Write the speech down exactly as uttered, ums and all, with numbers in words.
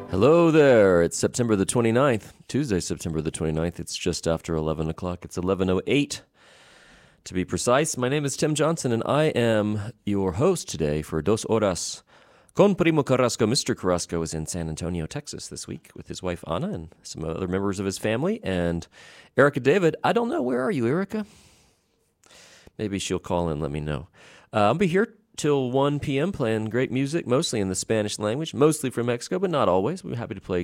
Hello there. It's September the twenty-ninth, Tuesday, September the twenty-ninth. It's just after eleven o'clock. It's eleven oh eight to be precise. My name is Tim Johnson, and I am your host today for Dos Horas con Primo Carrasco. Mister Carrasco is in San Antonio, Texas this week with his wife, Anna, and some other members of his family. And Erica David, I don't know. Where are you, Erica? Maybe she'll call and let me know. Uh, I'll be here till one p.m. playing great music, mostly in the Spanish language, mostly from Mexico, but not always. We're happy to play